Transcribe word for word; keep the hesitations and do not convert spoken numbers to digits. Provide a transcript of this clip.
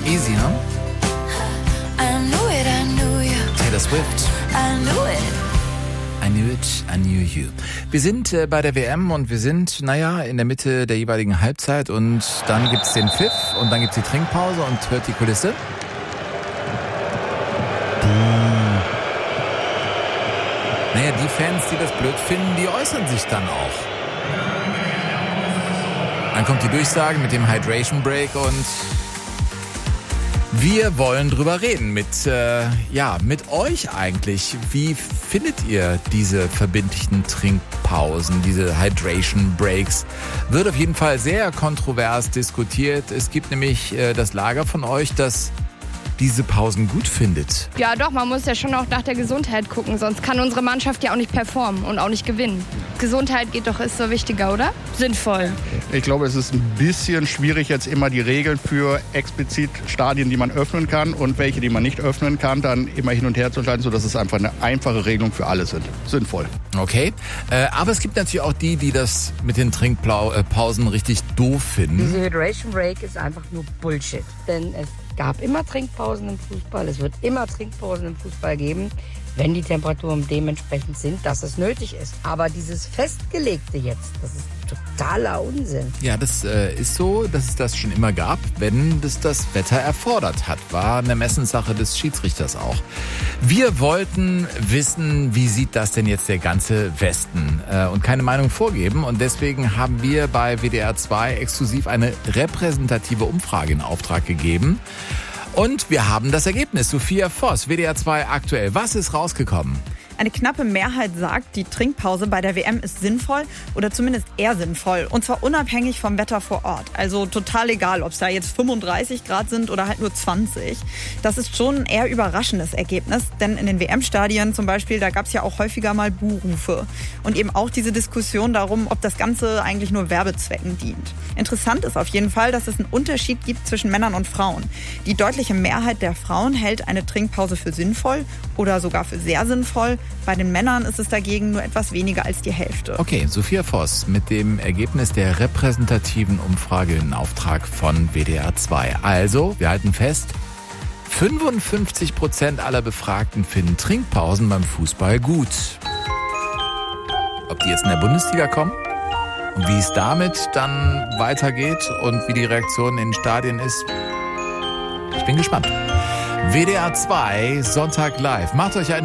Easy, ne? I knew it, I knew you. Taylor Swift. I knew it. I knew it, I knew you. Wir sind äh, bei der W M und wir sind, naja, in der Mitte der jeweiligen Halbzeit und dann gibt's den Pfiff und dann gibt's die Trinkpause und hört die Kulisse. Naja, die Fans, die das blöd finden, die äußern sich dann auch. Dann kommt die Durchsage mit dem Hydration Break und wir wollen drüber reden mit, äh, ja, mit euch eigentlich. Wie findet ihr diese verbindlichen Trinkpausen, diese Hydration Breaks? Wird auf jeden Fall sehr kontrovers diskutiert. Es gibt nämlich äh, das Lager von euch, das diese Pausen gut findet. Ja doch, man muss ja schon auch nach der Gesundheit gucken, sonst kann unsere Mannschaft ja auch nicht performen und auch nicht gewinnen. Gesundheit geht doch, ist so wichtiger, oder? Sinnvoll. Ich glaube, es ist ein bisschen schwierig, jetzt immer die Regeln für explizit Stadien, die man öffnen kann und welche, die man nicht öffnen kann, dann immer hin und her zu entscheiden, sodass es einfach eine einfache Regelung für alle sind. Sinnvoll. Okay, äh, aber es gibt natürlich auch die, die das mit den Trinkpausen richtig doof finden. Diese Hydration Break ist einfach nur Bullshit. Denn es gab immer Trinkpausen im Fußball. Es wird immer Trinkpausen im Fußball geben, wenn die Temperaturen dementsprechend sind, dass es nötig ist. Aber dieses Festgelegte jetzt, das ist totaler Unsinn. Ja, das äh, ist so, dass es das schon immer gab, wenn das das Wetter erfordert hat. War eine Messenssache des Schiedsrichters auch. Wir wollten wissen, wie sieht das denn jetzt der ganze Westen? Äh, und keine Meinung vorgeben. Und deswegen haben wir bei W D R zwei exklusiv eine repräsentative Umfrage in Auftrag gegeben. Und wir haben das Ergebnis. Sophia Voss, W D R zwei aktuell. Was ist rausgekommen? Eine knappe Mehrheit sagt, die Trinkpause bei der W M ist sinnvoll oder zumindest eher sinnvoll. Und zwar unabhängig vom Wetter vor Ort. Also total egal, ob es da jetzt fünfunddreißig Grad sind oder halt nur zwanzig. Das ist schon ein eher überraschendes Ergebnis. Denn in den W M-Stadien zum Beispiel, da gab es ja auch häufiger mal Buhrufe. Und eben auch diese Diskussion darum, ob das Ganze eigentlich nur Werbezwecken dient. Interessant ist auf jeden Fall, dass es einen Unterschied gibt zwischen Männern und Frauen. Die deutliche Mehrheit der Frauen hält eine Trinkpause für sinnvoll oder sogar für sehr sinnvoll. Bei den Männern ist es dagegen nur etwas weniger als die Hälfte. Okay, Sophia Voss mit dem Ergebnis der repräsentativen Umfrage in Auftrag von W D R zwei. Also, wir halten fest, fünfundfünfzig Prozent aller Befragten finden Trinkpausen beim Fußball gut. Ob die jetzt in der Bundesliga kommen und wie es damit dann weitergeht und wie die Reaktion in den Stadien ist, ich bin gespannt. W D R zwei, Sonntag live. Macht euch einen